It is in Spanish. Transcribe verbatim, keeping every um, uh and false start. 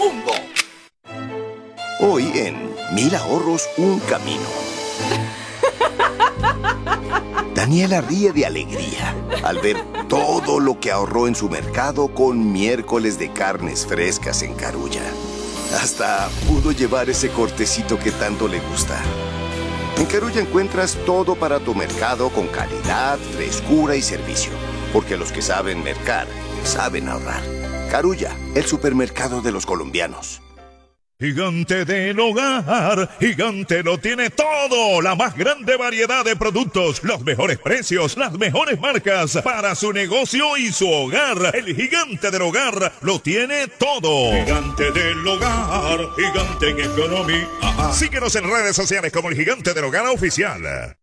mundo. Hoy en Mil Ahorros, un camino. Daniela ríe de alegría al ver todo lo que ahorró en su mercado con miércoles de carnes frescas en Carulla. Hasta pudo llevar ese cortecito que tanto le gusta. En Carulla encuentras todo para tu mercado con calidad, frescura y servicio. Porque los que saben mercar, saben ahorrar. Carulla, el supermercado de los colombianos. Gigante del Hogar, Gigante lo tiene todo, la más grande variedad de productos, los mejores precios, las mejores marcas para su negocio y su hogar. El Gigante del Hogar lo tiene todo. Gigante del Hogar, Gigante en economía. Síguenos en redes sociales como el Gigante del Hogar Oficial.